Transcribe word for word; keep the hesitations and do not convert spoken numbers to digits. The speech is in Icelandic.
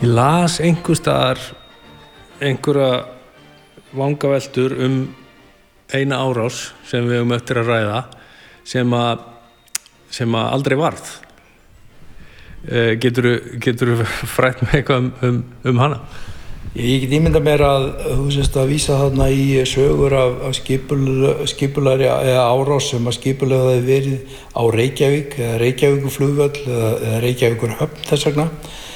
Ég las einhvers staðar einhverja vangaveltur um eina árás sem við höfum eftir að ræða sem að sem að aldrei varð. Uh, geturðu geturðu frætt mig eitthvað um, um, um hana? Ég get ímyndað mér að þú sést að vísa þarna í sögur af, af skipul, skipulari eða árás sem að skipulega það hefði verið á Reykjavík eða Reykjavíkurflugvöll eða, eða Reykjavíkurhöfn þess vegna.